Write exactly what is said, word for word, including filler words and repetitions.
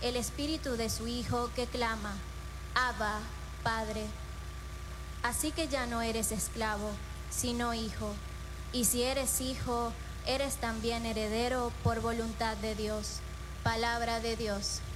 el espíritu de su Hijo que clama, Abba, Padre. Así que ya no eres esclavo, sino hijo, y si eres hijo, eres también heredero por voluntad de Dios. Palabra de Dios.